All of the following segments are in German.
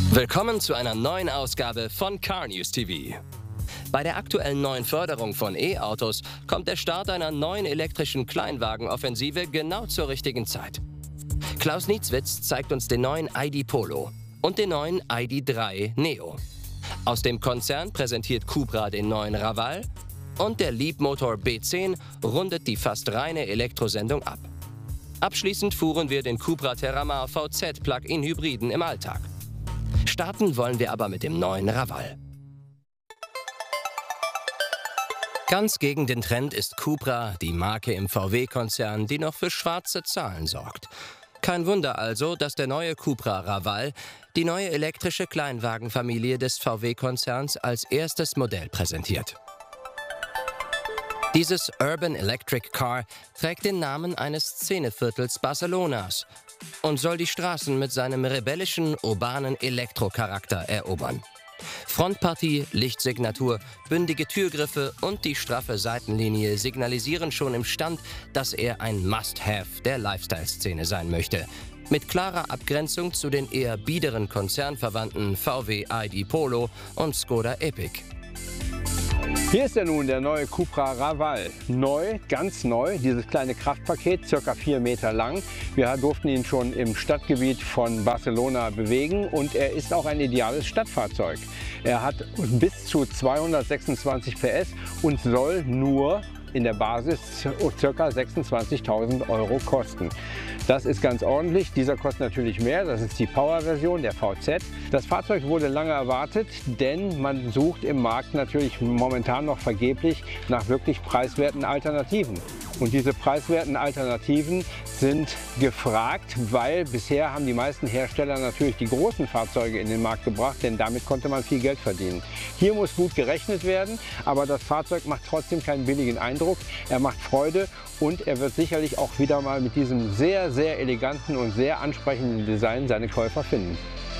Willkommen zu einer neuen Ausgabe von Car News TV. Bei der aktuellen neuen Förderung von E-Autos kommt der Start einer neuen elektrischen Kleinwagenoffensive genau zur richtigen Zeit. Klaus Niedzwitz zeigt uns den neuen ID Polo und den neuen ID.3 Neo. Aus dem Konzern präsentiert Cupra den neuen Raval und der Leapmotor B10 rundet die fast reine Elektrosendung ab. Abschließend fuhren wir den Cupra Terramar VZ Plug-in-Hybriden im Alltag. Starten wollen wir aber mit dem neuen Raval. Ganz gegen den Trend ist Cupra, die Marke im VW-Konzern, die noch für schwarze Zahlen sorgt. Kein Wunder also, dass der neue Cupra Raval die neue elektrische Kleinwagenfamilie des VW-Konzerns als erstes Modell präsentiert. Dieses Urban Electric Car trägt den Namen eines Szeneviertels Barcelonas und soll die Straßen mit seinem rebellischen, urbanen Elektrocharakter erobern. Frontpartie, Lichtsignatur, bündige Türgriffe und die straffe Seitenlinie signalisieren schon im Stand, dass er ein Must-Have der Lifestyle-Szene sein möchte. Mit klarer Abgrenzung zu den eher biederen Konzernverwandten VW ID Polo und Skoda Epiq. Hier ist er nun, der neue Cupra Raval. Neu, ganz neu, dieses kleine Kraftpaket, ca. 4 Meter lang. Wir durften ihn schon im Stadtgebiet von Barcelona bewegen und er ist auch ein ideales Stadtfahrzeug. Er hat bis zu 226 PS und soll nur in der Basis ca. 26.000 € kosten. Das ist ganz ordentlich. Dieser kostet natürlich mehr. Das ist die Power-Version, der VZ. Das Fahrzeug wurde lange erwartet, denn man sucht im Markt natürlich momentan noch vergeblich nach wirklich preiswerten Alternativen. Und diese preiswerten Alternativen sind gefragt, weil bisher haben die meisten Hersteller natürlich die großen Fahrzeuge in den Markt gebracht, denn damit konnte man viel Geld verdienen. Hier muss gut gerechnet werden, aber das Fahrzeug macht trotzdem keinen billigen Eindruck. Er macht Freude und er wird sicherlich auch wieder mal mit diesem sehr, sehr eleganten und sehr ansprechenden Design seine Käufer finden.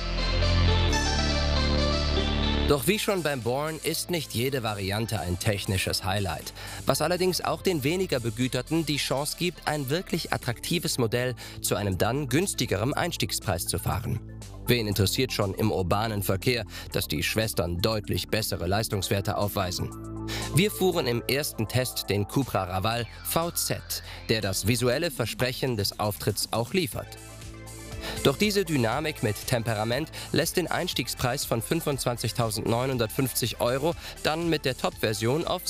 Doch wie schon beim Born ist nicht jede Variante ein technisches Highlight, was allerdings auch den weniger Begüterten die Chance gibt, ein wirklich attraktives Modell zu einem dann günstigeren Einstiegspreis zu fahren. Wen interessiert schon im urbanen Verkehr, dass die Schwestern deutlich bessere Leistungswerte aufweisen? Wir fuhren im ersten Test den Cupra Raval VZ, der das visuelle Versprechen des Auftritts auch liefert. Doch diese Dynamik mit Temperament lässt den Einstiegspreis von 25.950 € dann mit der Top-Version auf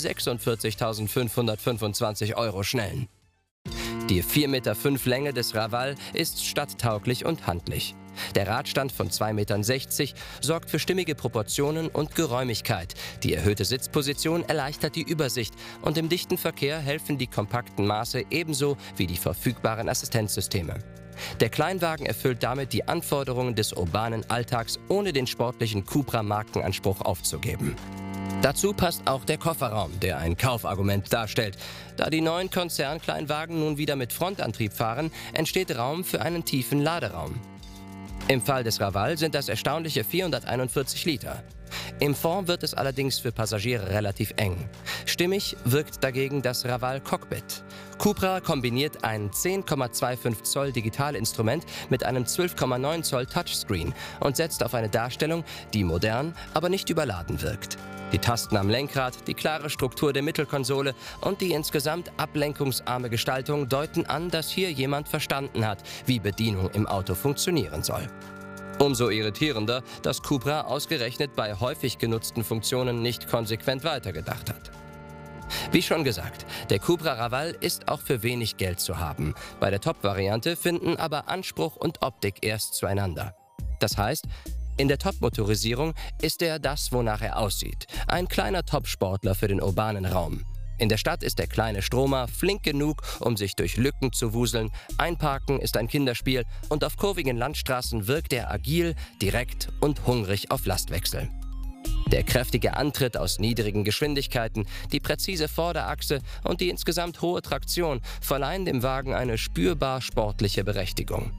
46.525 € schnellen. Die 4,5 Meter Länge des Raval ist stadttauglich und handlich. Der Radstand von 2,60 Metern sorgt für stimmige Proportionen und Geräumigkeit. Die erhöhte Sitzposition erleichtert die Übersicht und im dichten Verkehr helfen die kompakten Maße ebenso wie die verfügbaren Assistenzsysteme. Der Kleinwagen erfüllt damit die Anforderungen des urbanen Alltags, ohne den sportlichen Cupra-Markenanspruch aufzugeben. Dazu passt auch der Kofferraum, der ein Kaufargument darstellt. Da die neuen Konzernkleinwagen nun wieder mit Frontantrieb fahren, entsteht Raum für einen tiefen Laderaum. Im Fall des Raval sind das erstaunliche 441 Liter. Im Fond wird es allerdings für Passagiere relativ eng. Stimmig wirkt dagegen das Raval Cockpit. Cupra kombiniert ein 10,25 Zoll Digitalinstrument mit einem 12,9 Zoll Touchscreen und setzt auf eine Darstellung, die modern, aber nicht überladen wirkt. Die Tasten am Lenkrad, die klare Struktur der Mittelkonsole und die insgesamt ablenkungsarme Gestaltung deuten an, dass hier jemand verstanden hat, wie Bedienung im Auto funktionieren soll. Umso irritierender, dass Cupra ausgerechnet bei häufig genutzten Funktionen nicht konsequent weitergedacht hat. Wie schon gesagt, der Cupra Raval ist auch für wenig Geld zu haben. Bei der Top-Variante finden aber Anspruch und Optik erst zueinander. Das heißt, in der Top-Motorisierung ist er das, wonach er aussieht. Ein kleiner Top-Sportler für den urbanen Raum. In der Stadt ist der kleine Stromer flink genug, um sich durch Lücken zu wuseln. Einparken ist ein Kinderspiel und auf kurvigen Landstraßen wirkt er agil, direkt und hungrig auf Lastwechsel. Der kräftige Antritt aus niedrigen Geschwindigkeiten, die präzise Vorderachse und die insgesamt hohe Traktion verleihen dem Wagen eine spürbar sportliche Berechtigung.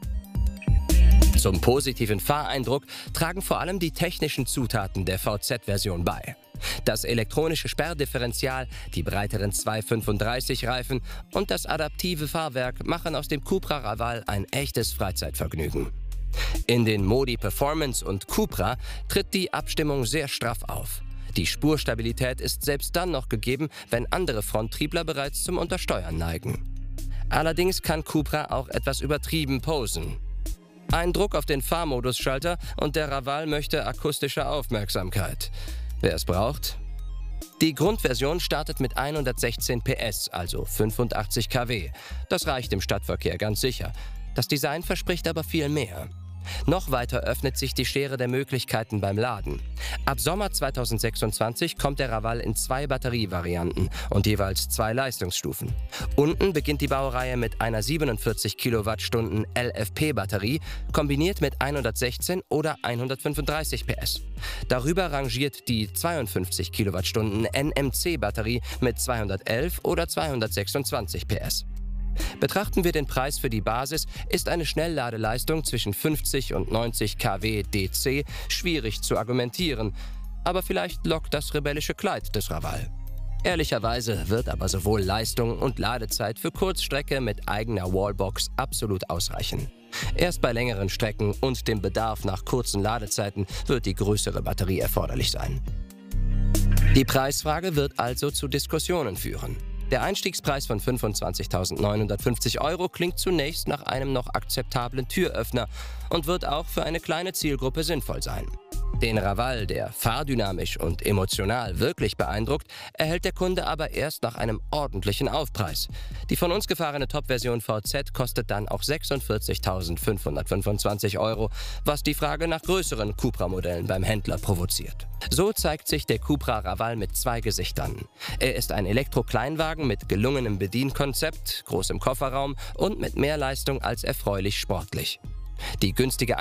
Zum positiven Fahreindruck tragen vor allem die technischen Zutaten der VZ-Version bei. Das elektronische Sperrdifferential, die breiteren 235-Reifen und das adaptive Fahrwerk machen aus dem Cupra Raval ein echtes Freizeitvergnügen. In den Modi Performance und Cupra tritt die Abstimmung sehr straff auf. Die Spurstabilität ist selbst dann noch gegeben, wenn andere Fronttriebler bereits zum Untersteuern neigen. Allerdings kann Cupra auch etwas übertrieben posen. Ein Druck auf den Fahrmodusschalter und der Raval möchte akustische Aufmerksamkeit. Wer es braucht? Die Grundversion startet mit 116 PS, also 85 kW. Das reicht im Stadtverkehr ganz sicher. Das Design verspricht aber viel mehr. Noch weiter öffnet sich die Schere der Möglichkeiten beim Laden. Ab Sommer 2026 kommt der Raval in 2 Batterievarianten und jeweils 2 Leistungsstufen. Unten beginnt die Baureihe mit einer 47 Kilowattstunden LFP-Batterie, kombiniert mit 116 oder 135 PS. Darüber rangiert die 52 Kilowattstunden NMC-Batterie mit 211 oder 226 PS. Betrachten wir den Preis für die Basis, ist eine Schnellladeleistung zwischen 50 und 90 kW DC schwierig zu argumentieren. Aber vielleicht lockt das rebellische Kleid des Raval. Ehrlicherweise wird aber sowohl Leistung und Ladezeit für Kurzstrecke mit eigener Wallbox absolut ausreichen. Erst bei längeren Strecken und dem Bedarf nach kurzen Ladezeiten wird die größere Batterie erforderlich sein. Die Preisfrage wird also zu Diskussionen führen. Der Einstiegspreis von 25.950 € klingt zunächst nach einem noch akzeptablen Türöffner und wird auch für eine kleine Zielgruppe sinnvoll sein. Den Raval, der fahrdynamisch und emotional wirklich beeindruckt, erhält der Kunde aber erst nach einem ordentlichen Aufpreis. Die von uns gefahrene Top-Version VZ kostet dann auch 46.525 €, was die Frage nach größeren Cupra-Modellen beim Händler provoziert. So zeigt sich der Cupra Raval mit 2 Gesichtern. Er ist ein Elektro-Kleinwagen mit gelungenem Bedienkonzept, großem Kofferraum und mit mehr Leistung als erfreulich sportlich. Die günstige